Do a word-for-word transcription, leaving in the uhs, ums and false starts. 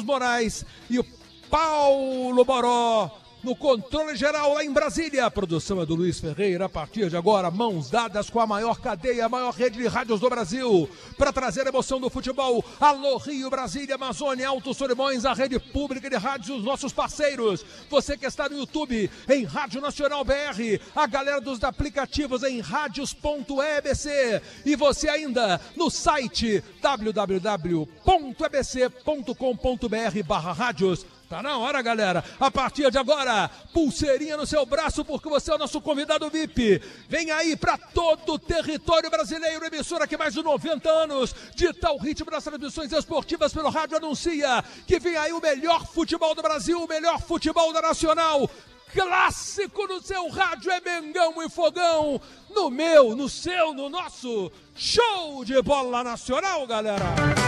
Moraes e o Paulo Boró no controle geral lá em Brasília. A produção é do Luiz Ferreira. A partir de agora, mãos dadas com a maior cadeia, a maior rede de rádios do Brasil, para trazer a emoção do futebol. Alô Rio, Brasília, Amazônia, Altos Solimões, a rede pública de rádios, os nossos parceiros. Você que está no YouTube, em Rádio Nacional B R, a galera dos aplicativos em radios ponto e b c, e você ainda no site w w w ponto e b c ponto com ponto b r barra rádios. Tá na hora, galera. A partir de agora, pulseirinha no seu braço, porque você é o nosso convidado V I P. Vem aí para todo o território brasileiro, emissora que mais de noventa anos dita o ritmo das transmissões esportivas pelo rádio, anuncia que vem aí o melhor futebol do Brasil, o melhor futebol da Nacional. Clássico no seu rádio é Mengão e Fogão. No meu, no seu, no nosso show de bola nacional, galera.